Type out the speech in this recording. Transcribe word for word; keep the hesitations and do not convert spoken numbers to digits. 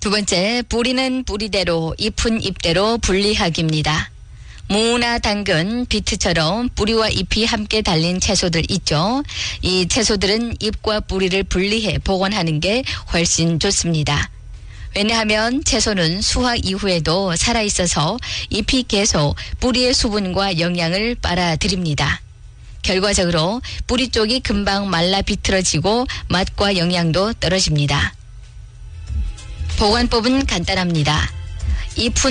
두 번째, 뿌리는 뿌리대로, 잎은 잎대로 분리하기입니다. 무나 당근, 비트처럼 뿌리와 잎이 함께 달린 채소들 있죠. 이 채소들은 잎과 뿌리를 분리해 보관하는 게 훨씬 좋습니다. 왜냐하면 채소는 수확 이후에도 살아있어서 잎이 계속 뿌리의 수분과 영양을 빨아들입니다. 결과적으로 뿌리 쪽이 금방 말라 비틀어지고 맛과 영양도 떨어집니다. 보관법은 간단합니다. 잎은